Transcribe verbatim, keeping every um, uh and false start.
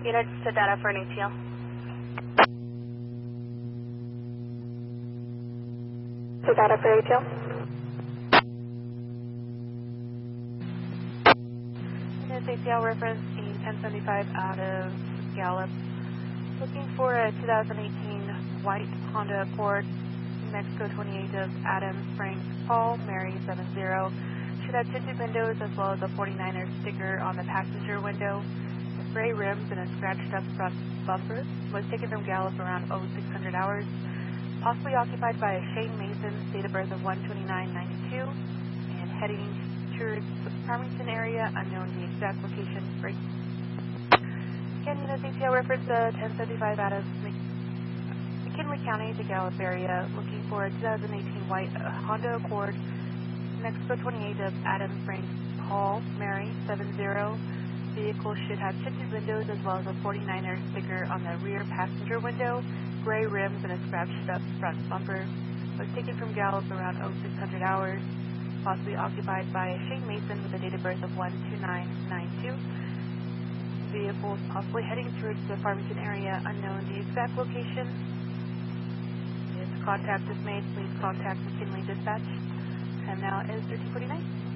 Units to data for an A T L. To data for A T L. Units A T L reference E ten seventy-five out of Gallup. Looking for a two thousand eighteen white Honda Accord, New Mexico twenty-eight of Adam, Frank, Paul, Mary seven zero. Should have tinted windows as well as a forty-niner sticker on the passenger window. Gray rims and a scratched up front bumper. Was taken from Gallup around oh six hundred hours. Possibly occupied by a Shane Mason, date of birth of one twenty-nine ninety-two, and heading towards the Farmington area, unknown the exact location. Great. Again, units A T L reference uh, ten seventy-five out of McKinley County to Gallup area, looking for a two thousand eighteen white uh, Honda Accord, Mexico twenty-eight of Adam, Frank, Paul, Mary seven zero. Vehicle should have tinted windows as well as a forty-niner sticker on the rear passenger window, gray rims and a scratched up front bumper. Was taken from Gallup around oh six hundred hours. Possibly occupied by a Shane Mason with a date of birth of one two nine nine two. Vehicles possibly heading towards the Farmington area, unknown the exact location. If contact is made, please contact McKinley Dispatch. Time now is thirteen forty-nine.